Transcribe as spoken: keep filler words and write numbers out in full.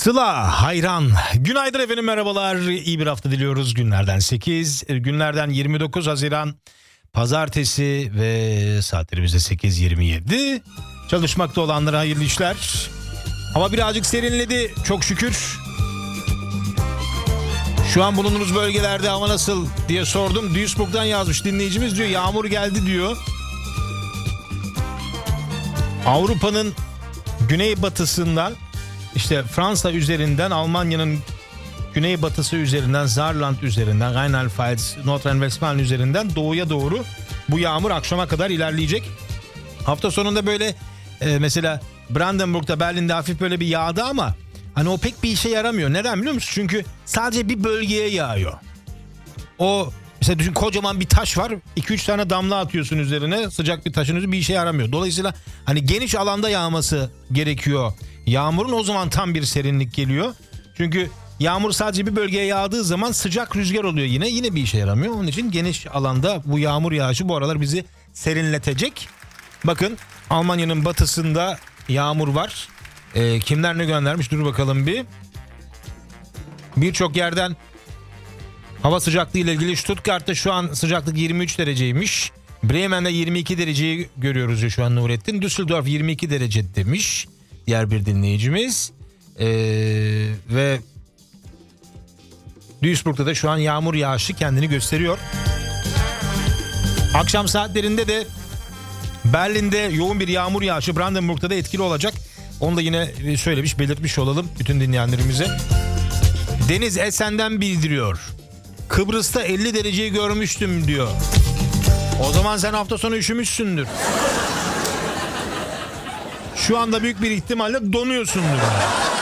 Sıla hayran. Günaydın efendim, merhabalar. İyi bir hafta diliyoruz. Günlerden sekiz, günlerden yirmi dokuz Haziran Pazartesi ve saatlerimizde sekiz yirmi yedi. Çalışmakta olanlara hayırlı işler. Hava birazcık serinledi çok şükür. Şu an bulunduğunuz bölgelerde hava nasıl diye sordum. Duisburg'dan yazmış dinleyicimiz, diyor yağmur geldi diyor. Avrupa'nın güneybatısından, İşte Fransa üzerinden, Almanya'nın güneybatısı üzerinden, Saarland üzerinden, Rheinland-Pfalz, Nordrhein-Westfalen üzerinden doğuya doğru bu yağmur akşama kadar ilerleyecek. Hafta sonunda böyle e, mesela Brandenburg'da, Berlin'de hafif böyle bir yağdı ama hani o pek bir işe yaramıyor. Neden biliyor musun? Çünkü sadece bir bölgeye yağıyor. O mesela düşün, kocaman bir taş var, iki üç tane damla atıyorsun üzerine, sıcak bir taşın üzerine, bir işe yaramıyor. Dolayısıyla hani geniş alanda yağması gerekiyor yağmurun, o zaman tam bir serinlik geliyor. Çünkü yağmur sadece bir bölgeye yağdığı zaman sıcak rüzgar oluyor, yine yine bir işe yaramıyor. Onun için geniş alanda bu yağmur yağışı bu aralar bizi serinletecek. Bakın, Almanya'nın batısında yağmur var. Ee, kimler ne göndermiş, dur bakalım bir. Birçok yerden hava sıcaklığı ile ilgili. Stuttgart'ta şu an sıcaklık yirmi üç dereceymiş. Bremen'de yirmi iki dereceyi görüyoruz ya şu an Nurettin. Düsseldorf yirmi iki derece demiş diğer bir dinleyicimiz. Ee, ve Duisburg'da da şu an yağmur yağışı kendini gösteriyor. Akşam saatlerinde de Berlin'de yoğun bir yağmur yağışı, Brandenburg'da da etkili olacak. Onu da yine söylemiş, belirtmiş olalım bütün dinleyenlerimize. Deniz Esen'den bildiriyor. Kıbrıs'ta elli dereceyi görmüştüm diyor. O zaman sen hafta sonu üşümüşsündür. Şu anda büyük bir ihtimalle donuyorsundur.